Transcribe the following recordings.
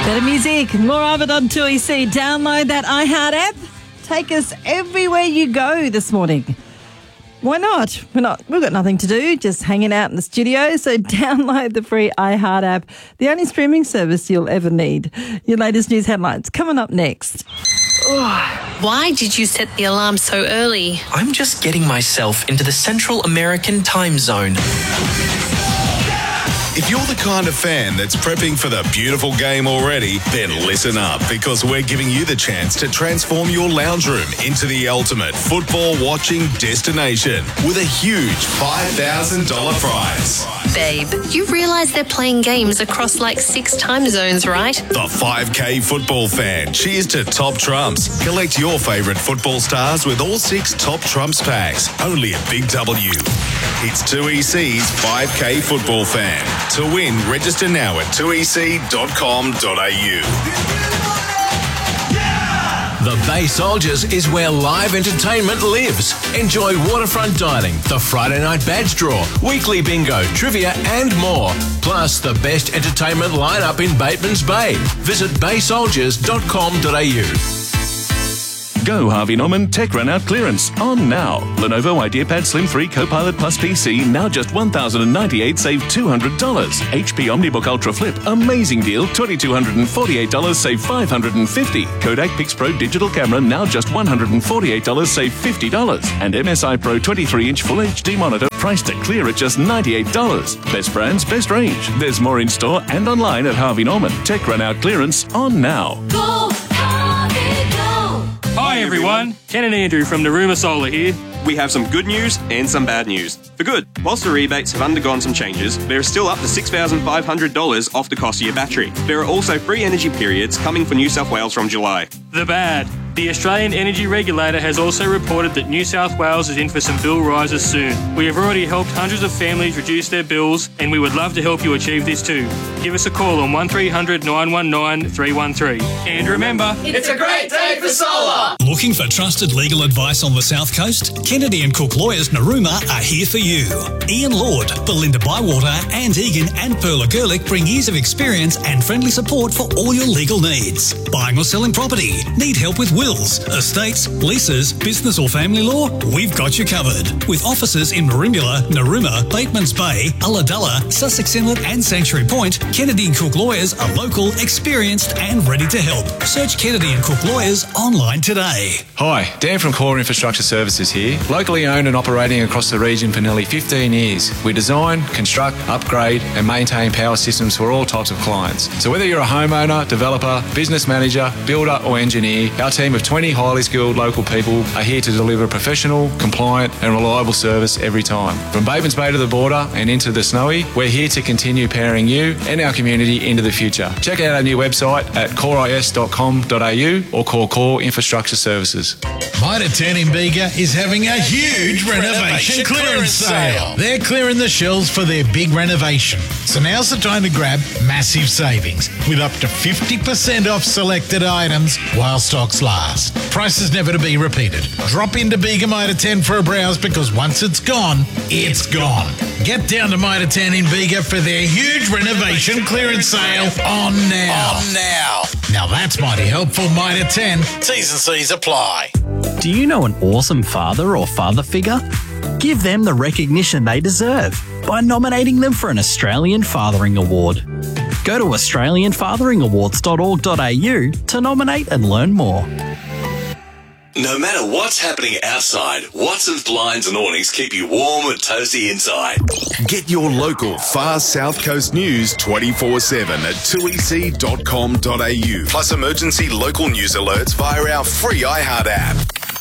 Better music, more of it on 2EC. Download that iHeart app. Take us everywhere you go this morning. Why not? We've got nothing to do, just hanging out in the studio. So download the free iHeart app, the only streaming service you'll ever need. Your latest news headlines coming up next. Why did you set the alarm so early? I'm just getting myself into the Central American time zone. If you're the kind of fan that's prepping for the beautiful game already, then listen up, because we're giving you the chance to transform your lounge room into the ultimate football watching destination with a huge $5,000 prize. Babe, you realise they're playing games across like 6 time zones, right? The 5K football fan cheers to Top Trumps. Collect your favourite football stars with all 6 Top Trumps packs, only at Big W. It's 2EC's 5K football fan. To win, register now at 2ec.com.au. The Bay Soldiers is where live entertainment lives. Enjoy waterfront dining, the Friday night badge draw, weekly bingo, trivia and more. Plus the best entertainment lineup in Batemans Bay. Visit baysoldiers.com.au. Go Harvey Norman Tech Run Out clearance on now. Lenovo IdeaPad Slim 3 Copilot Plus PC now just $1,098, save $200. HP OmniBook Ultra Flip, amazing deal, $2,248, save $550. Kodak PixPro Digital Camera now just $148, save $50. And MSI Pro 23-inch Full HD monitor priced at clear at just $98. Best brands, best range. There's more in store and online at Harvey Norman. Tech Run Out clearance on now. Go, Harvey, go! Hi everyone, Ken and Andrew from Naruma Solar here. We have some good news and some bad news. For good, whilst the rebates have undergone some changes, there is still up to $6,500 off the cost of your battery. There are also free energy periods coming for New South Wales from July. The bad. The Australian Energy Regulator has also reported that New South Wales is in for some bill rises soon. We have already helped hundreds of families reduce their bills, and we would love to help you achieve this too. Give us a call on 1300 919 313. And remember, It's a great day for solar! Looking for trusted legal advice on the South Coast? Kennedy and Cook Lawyers Naruma are here for you. Ian Lord, Belinda Bywater, Anne Egan and Perla Gerlich bring years of experience and friendly support for all your legal needs. Buying or selling property? Need help with wills, estates, leases, business or family law? We've got you covered. With offices in Merimbula, Naruma, Batemans Bay, Ulladulla, Sussex Inlet and Sanctuary Point, Kennedy and Cook Lawyers are local, experienced and ready to help. Search Kennedy and Cook Lawyers online today. Hi, Dan from Core Infrastructure Services here. Locally owned and operating across the region for nearly 15 years. We design, construct, upgrade and maintain power systems for all types of clients. So whether you're a homeowner, developer, business manager, builder or engineer, our team of 20 highly skilled local people are here to deliver professional, compliant and reliable service every time. From Batemans Bay to the border and into the Snowy, we're here to continue powering you and our community into the future. Check out our new website at coreis.com.au or call Core Infrastructure Services. Mitre 10 in Bega is having a huge renovation clearance sale. They're clearing the shelves for their big renovation. So now's the time to grab massive savings with up to 50% off selected items while stocks last. Prices never to be repeated. Drop into Bega Mitre 10 for a browse, because once it's gone, it's gone. Get down to Mitre 10 in Bega for their huge renovation clearance sale on now. Now that's mighty helpful. Mitre 10. T's and C's apply. Do you know an awesome father or father figure? Give them the recognition they deserve by nominating them for an Australian Fathering Award. Go to australianfatheringawards.org.au to nominate and learn more. No matter what's happening outside, Watson's blinds and awnings keep you warm and toasty inside. Get your local Far South Coast news 24/7 at 2ec.com.au. Plus emergency local news alerts via our free iHeart app.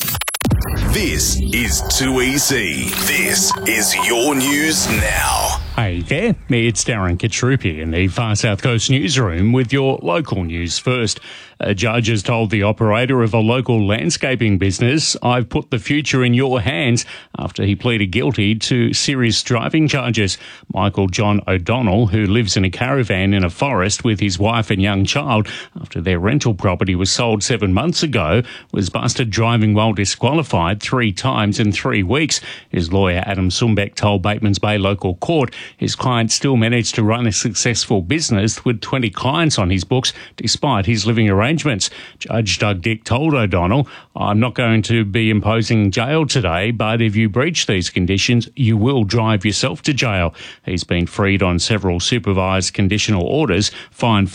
This is 2EC. This is your news now. Hey there, it's Darren Kitrupi in the Far South Coast newsroom with your local news first. A judge has told the operator of a local landscaping business, "I've put the future in your hands," after he pleaded guilty to serious driving charges. Michael John O'Donnell, who lives in a caravan in a forest with his wife and young child after their rental property was sold 7 months ago, was busted driving while disqualified 3 times in 3 weeks. His lawyer Adam Sumbeck told Batemans Bay Local Court his client still managed to run a successful business with 20 clients on his books despite his living arrangements. Judge Doug Dick told O'Donnell, "I'm not going to be imposing jail today, but if you breach these conditions, you will drive yourself to jail." He's been freed on several supervised conditional orders, fined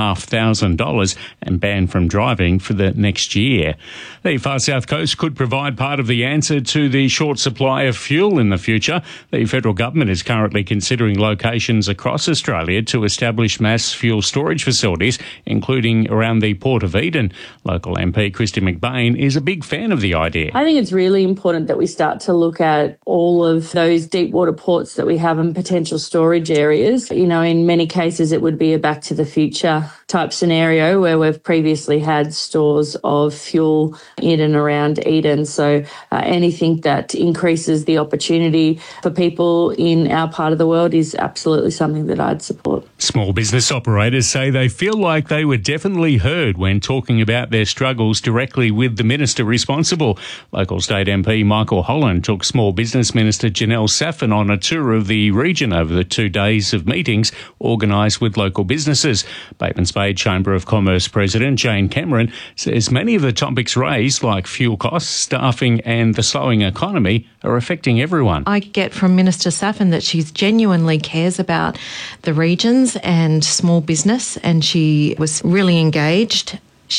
$4,500 and banned from driving for the next year. The Far South Coast could provide part of the answer to the short supply of fuel in the future. The federal government is currently considering locations across Australia to establish mass fuel storage facilities, including around the Port of Eden. Local MP Christy McBain is a big fan of the idea. I think it's really important that we start to look at all of those deep water ports that we have in potential storage areas. You know, in many cases it would be a back to the future type scenario where we've previously had stores of fuel in and around Eden. So anything that increases the opportunity for people in our part of the world is absolutely something that I'd support. Small business operators say they feel like they were definitely heard when talking about their struggles directly with the minister responsible. Local State MP Michael Holland took Small Business Minister Janelle Saffin on a tour of the region over the 2 days of meetings organised with local businesses. Batemans Bay Chamber of Commerce President Jane Cameron says many of the topics raised, like fuel costs, staffing and the slowing economy, are affecting everyone. I get from Minister Saffin that she genuinely cares about the regions and small business, and she was really engaged.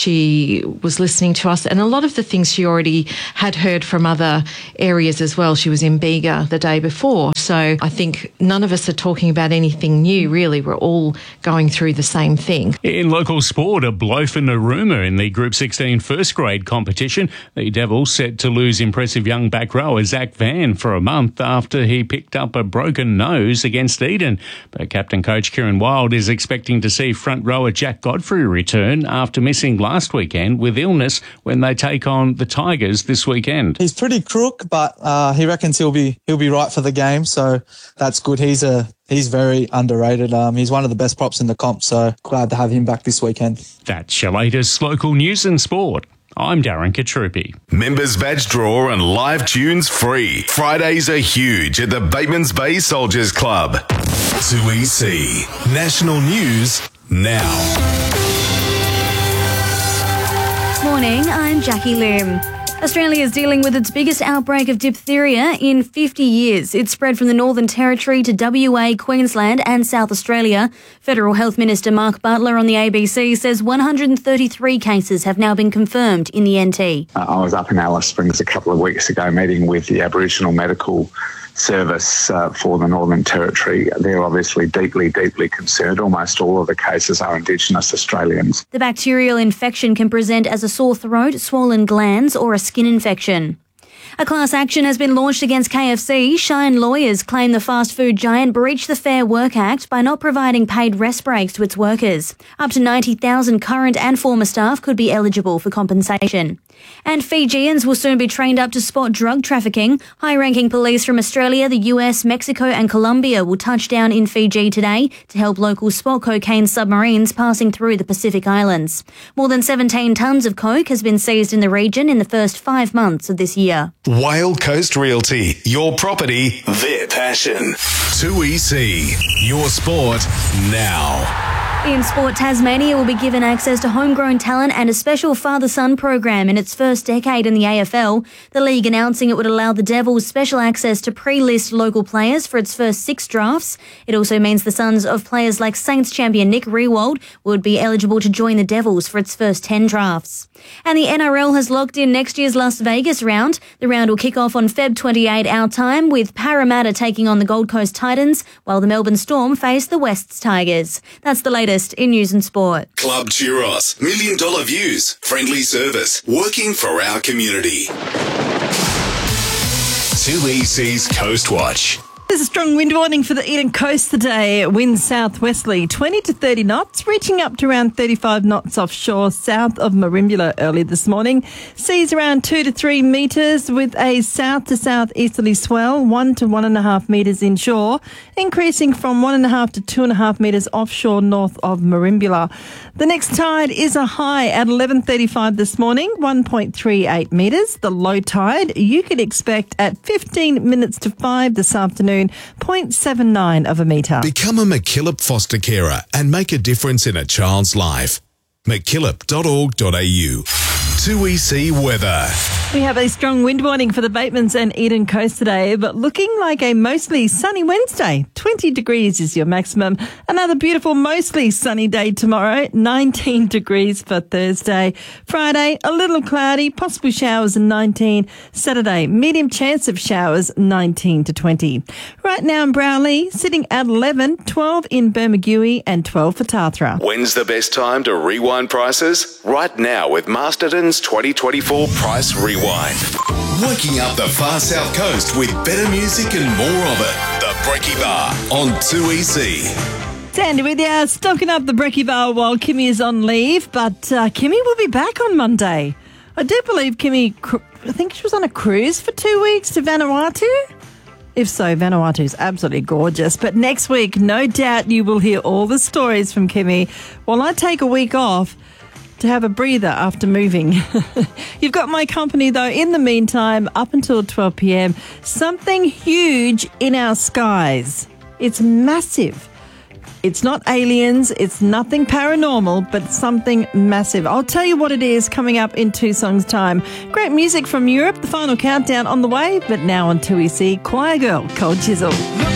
She was listening to us, and a lot of the things she already had heard from other areas as well. She was in Bega the day before. So I think none of us are talking about anything new, really. We're all going through the same thing. In local sport, a blow for Narooma in the Group 16 first grade competition. The Devils set to lose impressive young back rower Zach Van for a month after he picked up a broken nose against Eden. But captain coach Kieran Wild is expecting to see front rower Jack Godfrey return after missing last weekend with illness when they take on the Tigers this weekend. He's pretty crook, but he reckons he'll be right for the game, so that's good. He's very underrated. He's one of the best props in the comp, so glad to have him back this weekend. That's your latest local news and sport. I'm Darren Katrupi. Members badge draw and live tunes free. Fridays are huge at the Batemans Bay Soldiers Club. 2EC National News now. Morning, I'm Jackie Lim. Australia is dealing with its biggest outbreak of diphtheria in 50 years. It spread from the Northern Territory to WA, Queensland and South Australia. Federal Health Minister Mark Butler on the ABC says 133 cases have now been confirmed in the NT. I was up in Alice Springs a couple of weeks ago meeting with the Aboriginal Medical Service for the Northern Territory. They're obviously deeply concerned. Almost all of the cases are Indigenous Australians. The bacterial infection can present as a sore throat, swollen glands or a skin infection. A class action has been launched against KFC. Shine lawyers claim the fast food giant breached the Fair Work Act by not providing paid rest breaks to its workers. Up to 90,000 current and former staff could be eligible for compensation. And Fijians will soon be trained up to spot drug trafficking. High-ranking police from Australia, the US, Mexico and Colombia will touch down in Fiji today to help locals spot cocaine submarines passing through the Pacific Islands. More than 17 tonnes of coke has been seized in the region in the first 5 months of this year. Wild Coast Realty, your property, their passion. 2EC, your sport now. In sport, Tasmania will be given access to homegrown talent and a special father-son program in its first decade in the AFL. The league announcing it would allow the Devils special access to pre-list local players for its first 6 drafts. It also means the sons of players like Saints champion Nick Riewoldt would be eligible to join the Devils for its first 10 drafts. And the NRL has locked in next year's Las Vegas round. The round will kick off on Feb 28 our time, with Parramatta taking on the Gold Coast Titans, while the Melbourne Storm face the Wests Tigers. That's the latest in news and sport. Club Churros, $1 million views, friendly service, working for our community. 2EC's Coast Watch. There's a strong wind warning for the Eden Coast today. Winds southwesterly 20 to 30 knots, reaching up to around 35 knots offshore south of Merimbula early this morning. Seas around 2 to 3 metres with a south to southeasterly swell, 1 to 1.5 metres inshore, increasing from 1.5 to 2.5 metres offshore north of Merimbula. The next tide is a high at 11:35 this morning, 1.38 metres. The low tide you could expect at 15 minutes to 5 this afternoon afternoon, 0.79 of a metre. Become a McKillop foster carer and make a difference in a child's life. mckillop.org.au. 2EC weather. We have a strong wind warning for the Batemans and Eden Coast today, but looking like a mostly sunny Wednesday. 20 degrees is your maximum. Another beautiful, mostly sunny day tomorrow. 19 degrees for Thursday. Friday, a little cloudy, possible showers, 19. Saturday, medium chance of showers, 19 to 20. Right now in Brownlee, sitting at 11, 12 in Bermagui and 12 for Tathra. When's the best time to rewind prices? Right now with Masterton's 2024 Price Rewind. Waking up the far south coast with better music and more of it. The Brekkie Bar on 2EC. Sandy with you, stocking up the Brekkie Bar while Kimmy is on leave, but Kimmy will be back on Monday. I do believe Kimmy, I think she was on a cruise for 2 weeks to Vanuatu. If so, Vanuatu is absolutely gorgeous. But next week, no doubt you will hear all the stories from Kimmy while I take a week off to have a breather after moving. You've got my company, though, in the meantime, up until 12 p.m. Something huge in our skies. It's massive. It's not aliens, it's nothing paranormal, but something massive. I'll tell you what it is coming up in 2 songs' time. Great music from Europe, the final countdown on the way, but now on 2EC, Choir Girl, Cold Chisel.